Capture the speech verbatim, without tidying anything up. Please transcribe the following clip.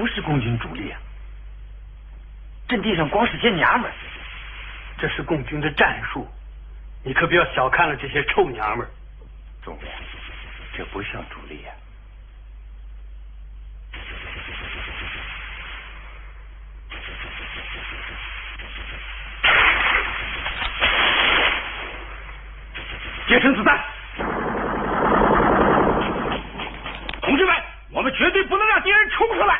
不是共军主力啊，阵地上光是些娘们儿。 这是共军的战术，你可不要小看了这些臭娘们儿。 中尉，这不像主力啊。 接生子弹！同志们，我们绝对不能让敌人冲出来！